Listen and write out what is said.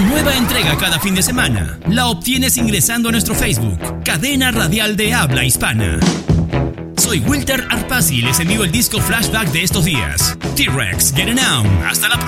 nueva entrega cada fin de semana. La obtienes ingresando a nuestro Facebook, Cadena Radial de Habla Hispana. Soy Wilter Arpasi y les envío el disco flashback de estos días. T-Rex, Get It Now. Hasta la próxima.